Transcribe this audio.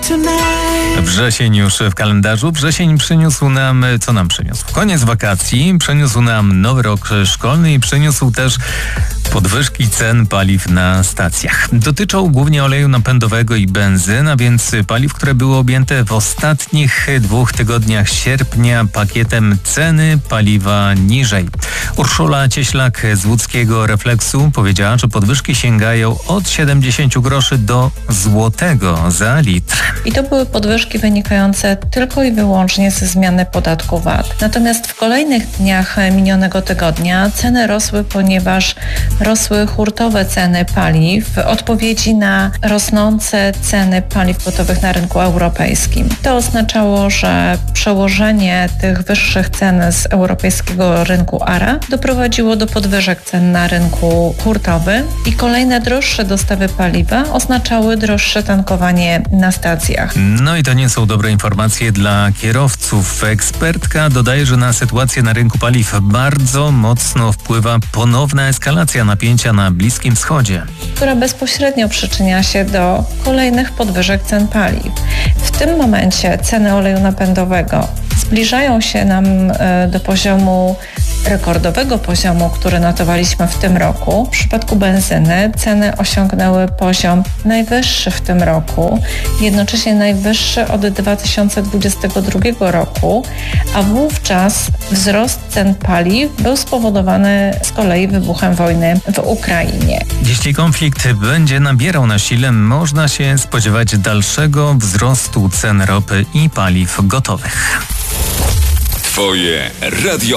Wrzesień już w kalendarzu. Wrzesień przyniósł nam, co nam przyniósł? Koniec wakacji, przyniósł nam nowy rok szkolny i przyniósł też podwyżki cen paliw na stacjach. Dotyczą głównie oleju napędowego i benzyn, a więc paliw, które były objęte w ostatnich 2 tygodniach sierpnia pakietem ceny paliwa niżej. Urszula Cieślak z łódzkiego Refleksu powiedziała, że podwyżki sięgają od 70 groszy do złotego za litr. I to były podwyżki wynikające tylko i wyłącznie ze zmiany podatku VAT. Natomiast w kolejnych dniach minionego tygodnia ceny rosły, ponieważ rosły hurtowe ceny paliw w odpowiedzi na rosnące ceny paliw gotowych na rynku europejskim. To oznaczało, że przełożenie tych wyższych cen z europejskiego rynku ARA doprowadziło do podwyżek cen na rynku hurtowym i kolejne droższe dostawy paliwa oznaczały droższe tankowanie na stacjach. No i to nie są dobre informacje dla kierowców. Ekspertka dodaje, że na sytuację na rynku paliw bardzo mocno wpływa ponowna eskalacja napięcia na Bliskim Wschodzie, która bezpośrednio przyczynia się do kolejnych podwyżek cen paliw. W tym momencie ceny oleju napędowego zbliżają się nam do rekordowego poziomu, który notowaliśmy w tym roku. W przypadku benzyny ceny osiągnęły poziom najwyższy w tym roku, jednocześnie najwyższy od 2022 roku, a wówczas wzrost cen paliw był spowodowany z kolei wybuchem wojny w Ukrainie. Jeśli konflikt będzie nabierał na sile, można się spodziewać dalszego wzrostu cen ropy i paliw gotowych. Twoje Radio